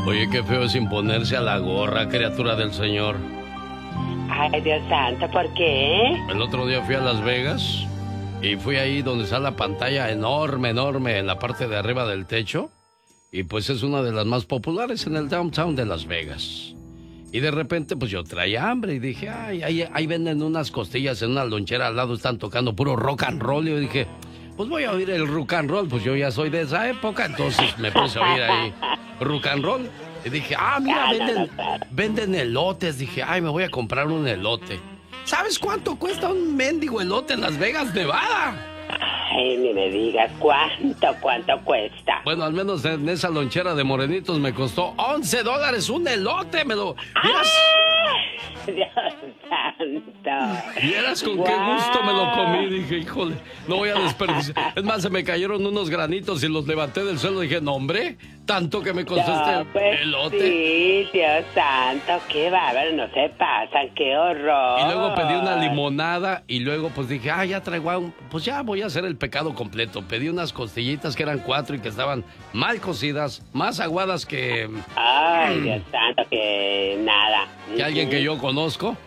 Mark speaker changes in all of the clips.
Speaker 1: Oye, qué feo es imponerse a la gorra, criatura del Señor.
Speaker 2: Ay, Dios santo, ¿por qué?
Speaker 1: El otro día fui a Las Vegas y fui ahí donde está la pantalla enorme, enorme en la parte de arriba del techo. Y pues es una de las más populares en el downtown de Las Vegas. Y de repente pues yo traía hambre y dije, ay, ahí venden unas costillas en una lonchera al lado, están tocando puro rock and roll. Y yo dije, pues voy a oír el rock and roll, pues yo ya soy de esa época, entonces me puse a oír ahí rock and roll. Y dije, mira, venden elotes. Dije, ay, me voy a comprar un elote. ¿Sabes cuánto cuesta un mendigo elote en Las Vegas, Nevada?
Speaker 2: Ay, ni me digas cuánto cuesta.
Speaker 1: Bueno, al menos en esa lonchera de morenitos me costó $11 un elote. Me lo... ¿Vieras?
Speaker 2: Dios santo.
Speaker 1: ¿Vieras con qué gusto me lo comí? Dije, híjole, no voy a desperdiciar. Es más, se me cayeron unos granitos y los levanté del suelo. Dije, no, hombre, tanto que me costó este elote.
Speaker 2: Sí, Dios santo, qué bárbaro, no se pasan, qué horror.
Speaker 1: Y luego pedí una limonada y luego pues dije, ya traigo pues ya voy a hacer el pecado completo. Pedí unas costillitas que eran 4 y que estaban mal cocidas, más aguadas que...
Speaker 2: Ay, Dios santo, que nada.
Speaker 1: Que alguien que yo conozco.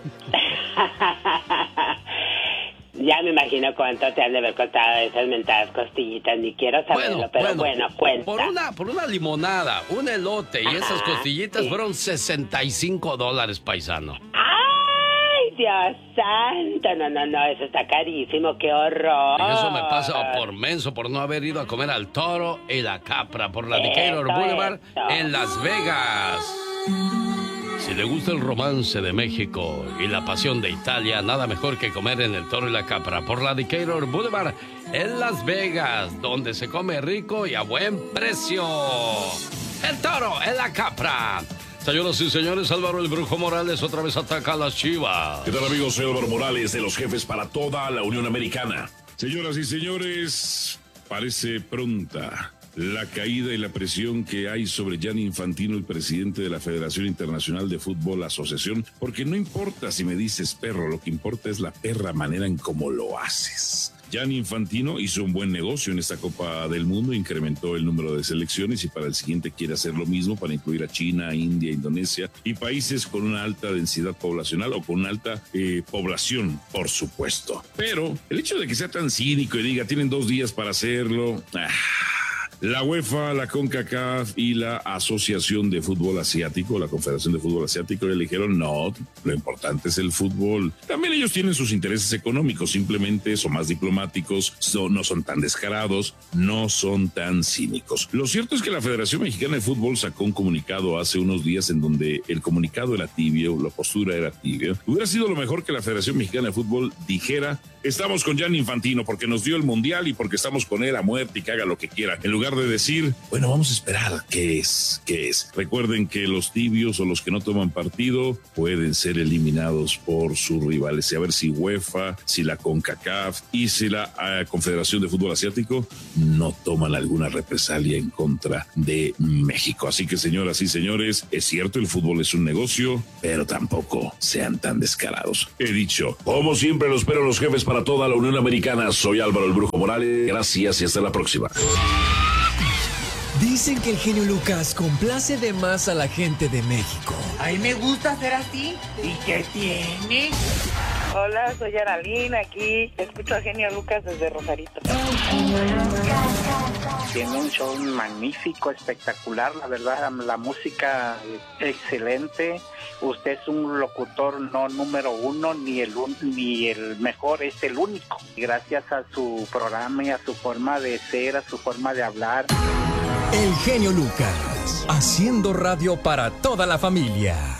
Speaker 2: Ya me imagino cuánto te han de haber costado esas mentadas costillitas, ni quiero saberlo, pero bueno, cuenta.
Speaker 1: Por una limonada, un elote y esas costillitas fueron $65, paisano.
Speaker 2: ¡Ay, Dios santo! No, eso está carísimo, qué horror.
Speaker 1: Y eso me pasa por menso, por no haber ido a comer al Toro y la Capra por la Decatur Boulevard en Las Vegas. Si le gusta el romance de México y la pasión de Italia, nada mejor que comer en el Toro y la Capra por la Decatur Boulevard en Las Vegas, donde se come rico y a buen precio. El Toro en la Capra. Señoras y señores, Álvaro el Brujo Morales otra vez ataca a las Chivas.
Speaker 3: ¿Qué tal, amigos? Soy Álvaro Morales, de los jefes para toda la Unión Americana. Señoras y señores, parece pronta la caída y la presión que hay sobre Gianni Infantino, el presidente de la Federación Internacional de Fútbol Asociación, porque no importa si me dices perro, lo que importa es la perra manera en cómo lo haces. Gianni Infantino hizo un buen negocio en esta Copa del Mundo, incrementó el número de selecciones y para el siguiente quiere hacer lo mismo para incluir a China, India, Indonesia y países con una alta densidad poblacional o con una alta población, por supuesto. Pero el hecho de que sea tan cínico y diga, tienen 2 días para hacerlo... La UEFA, la CONCACAF y la Asociación de Fútbol Asiático, la Confederación de Fútbol Asiático, le dijeron no, lo importante es el fútbol. También ellos tienen sus intereses económicos, simplemente son más diplomáticos, no son tan descarados, no son tan cínicos. Lo cierto es que la Federación Mexicana de Fútbol sacó un comunicado hace unos días en donde el comunicado era tibio, la postura era tibia. Hubiera sido lo mejor que la Federación Mexicana de Fútbol dijera, estamos con Gianni Infantino porque nos dio el Mundial y porque estamos con él a muerte y que haga lo que quiera. En lugar de decir, bueno, vamos a esperar qué es. Recuerden que los tibios o los que no toman partido pueden ser eliminados por sus rivales. Y a ver si UEFA, si la CONCACAF y si la Confederación de Fútbol Asiático no toman alguna represalia en contra de México. Así que, señoras y señores, es cierto, el fútbol es un negocio, pero tampoco sean tan descarados. He dicho, como siempre, los espero los jefes para toda la Unión Americana. Soy Álvaro el Brujo Morales. Gracias y hasta la próxima.
Speaker 4: Dicen que el genio Lucas complace de más a la gente de México.
Speaker 5: A mí me gusta ser así. ¿Y qué tiene?
Speaker 6: Hola, soy Aralina, aquí escucho a Genio Lucas desde Rosarito.
Speaker 7: Tiene un show magnífico, espectacular, la verdad, la música excelente. Usted es un locutor no número 1, ni el mejor, es el único. Gracias a su programa y a su forma de ser, a su forma de hablar.
Speaker 4: El genio Lucas, haciendo radio para toda la familia.